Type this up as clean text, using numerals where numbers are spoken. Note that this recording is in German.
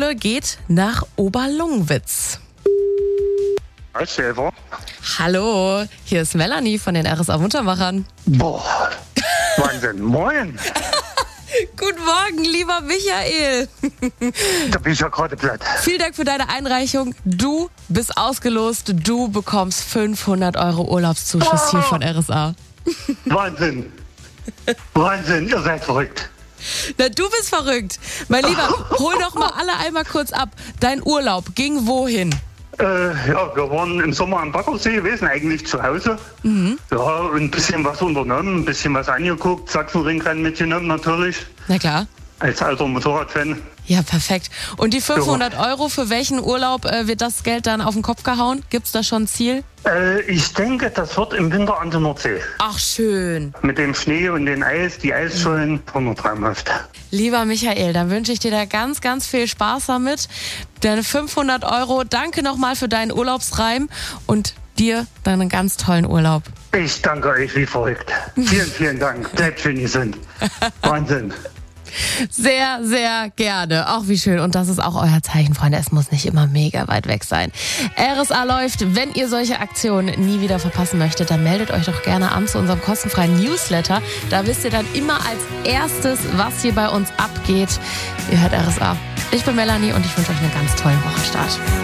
Kohle geht nach Oberlungwitz. Als Helfer? Hallo, hier ist Melanie von den RSA Muntermachern. Boah, Wahnsinn. Moin. Guten Morgen, lieber Michael. Da bin ich ja gerade platt. Vielen Dank für deine Einreichung. Du bist ausgelost. Du bekommst 500 € Urlaubszuschuss hier von RSA. Wahnsinn. Wahnsinn, ihr seid verrückt. Na, du bist verrückt. Mein Lieber, hol doch mal alle einmal kurz ab. Dein Urlaub ging wohin? Ja, wir waren im Sommer am Baggersee gewesen, eigentlich zu Hause. Ja, und ein bisschen was unternommen, ein bisschen was angeguckt, Sachsenringrennen mitgenommen natürlich, Na klar. als alter Motorradfan. Ja, perfekt. Und die 500 €, für welchen Urlaub wird das Geld dann auf den Kopf gehauen? Gibt's da schon ein Ziel? Ich denke, das wird im Winter an der Nordsee. Ach, schön. Mit dem Schnee und den Eis, die Eisschollen, traumhaft. Lieber Michael, dann wünsche ich dir da ganz, ganz viel Spaß damit. Deine 500 €, danke nochmal für deinen Urlaubsreim und dir deinen ganz tollen Urlaub. Ich danke euch wie verrückt. Vielen, vielen Dank. Bleibt schön gesund. Wahnsinn. Sehr, sehr gerne. Auch wie schön. Und das ist auch euer Zeichen, Freunde. Es muss nicht immer mega weit weg sein. RSA läuft. Wenn ihr solche Aktionen nie wieder verpassen möchtet, dann meldet euch doch gerne an zu unserem kostenfreien Newsletter. Da wisst ihr dann immer als erstes, was hier bei uns abgeht. Ihr hört RSA. Ich bin Melanie und ich wünsche euch einen ganz tollen Wochenstart.